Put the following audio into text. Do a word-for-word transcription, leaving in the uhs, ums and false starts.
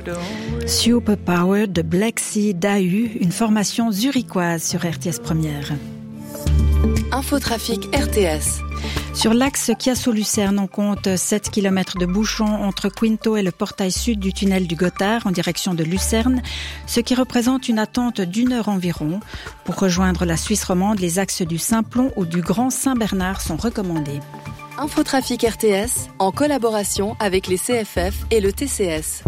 Superpower de Black Sea Dahu, une formation zurichoise sur R T S Première. Infotrafic R T S. Sur l'axe Chiasso-Lucerne, on compte sept kilomètres de bouchons entre Quinto et le portail sud du tunnel du Gothard en direction de Lucerne, ce qui représente une attente d'une heure environ. Pour rejoindre la Suisse romande, les axes du Simplon ou du Grand Saint-Bernard sont recommandés. Infotrafic R T S en collaboration avec les C F F et le T C S.